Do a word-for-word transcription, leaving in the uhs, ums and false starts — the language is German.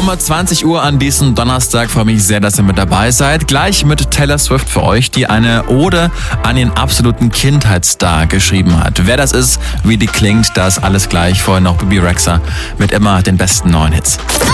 Um zwanzig Uhr an diesem Donnerstag freue mich sehr, dass ihr mit dabei seid. Gleich mit Taylor Swift für euch, die eine Ode an den absoluten Kindheitsstar geschrieben hat. Wer das ist, wie die klingt, das alles gleich. Vorher noch Bebe Rexha mit immer den besten neuen Hits.